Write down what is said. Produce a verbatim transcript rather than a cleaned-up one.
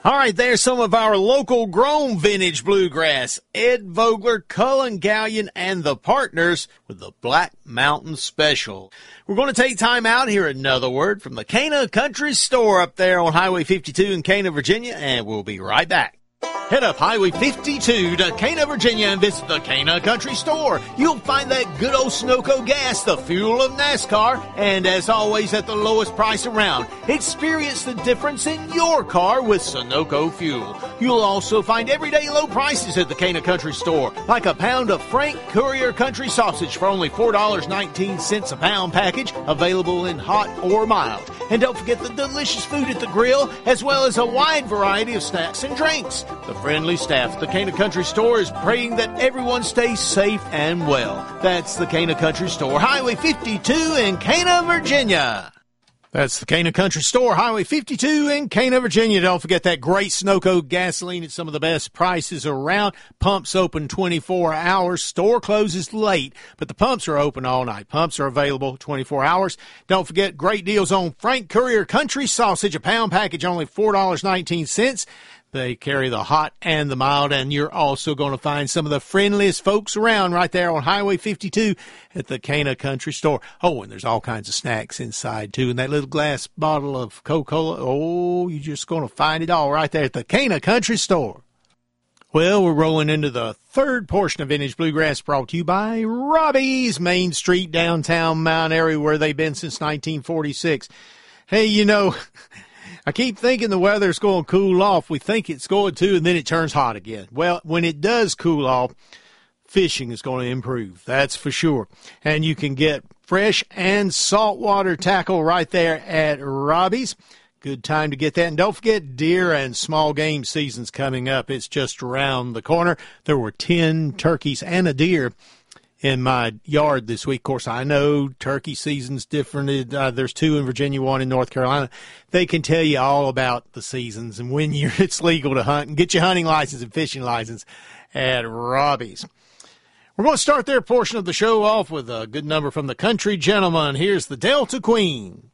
All right, there's some of our local grown vintage bluegrass. Ed Vogler, Cullen Gallion, and the partners with the Black Mountain Special. We're going to take time out here. Another word from the Cana Country Store up there on Highway fifty-two in Cana, Virginia, and we'll be right back. Head up Highway fifty-two to Cana, Virginia, and visit the Cana Country Store. You'll find that good old Sunoco gas, the fuel of NASCAR, and as always at the lowest price around. Experience the difference in your car with Sunoco fuel. You'll also find everyday low prices at the Cana Country Store, like a pound of Frank Courier Country Sausage for only four dollars and nineteen cents a pound package, available in hot or mild. And don't forget the delicious food at the grill, as well as a wide variety of snacks and drinks. The friendly staff at the Cana Country Store is praying that everyone stays safe and well. That's the Cana Country Store, Highway fifty-two in Cana, Virginia. That's the Cana Country Store, Highway fifty-two in Cana, Virginia. Don't forget that great Sunoco gasoline at some of the best prices around. Pumps open twenty-four hours. Store closes late, but the pumps are open all night. Pumps are available twenty-four hours. Don't forget great deals on Frank Courier Country Sausage, a pound package, only four dollars and nineteen cents. They carry the hot and the mild, and you're also going to find some of the friendliest folks around right there on Highway fifty-two at the Cana Country Store. Oh, and there's all kinds of snacks inside, too. And that little glass bottle of Coca-Cola, oh, you're just going to find it all right there at the Cana Country Store. Well, we're rolling into the third portion of Vintage Bluegrass, brought to you by Robbie's, Main Street, downtown Mount Airy, where they've been since nineteen forty-six. Hey, you know, I keep thinking the weather's going to cool off. We think it's going to, and then it turns hot again. Well, when it does cool off, fishing is going to improve. That's for sure. And you can get fresh and saltwater tackle right there at Robbie's. Good time to get that. And don't forget deer and small game season's coming up. It's just around the corner. There were ten turkeys and a deer in my yard this week. Of course, I know turkey season's different. Uh, there's two in Virginia, one in North Carolina. They can tell you all about the seasons and when you're, it's legal to hunt, and get your hunting license and fishing license at Robbie's. We're going to start their portion of the show off with a good number from the Country Gentleman. Here's the Delta Queen.